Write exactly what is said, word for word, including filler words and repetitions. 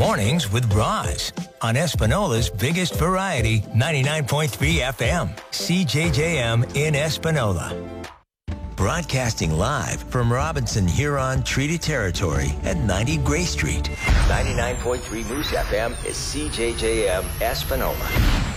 Mornings with Roz on Espinola's biggest variety, ninety-nine point three F M, C J J M in Espinola. Broadcasting live from Robinson Huron Treaty Territory at ninety Gray Street. ninety-nine point three Moose F M is C J J M Espinola.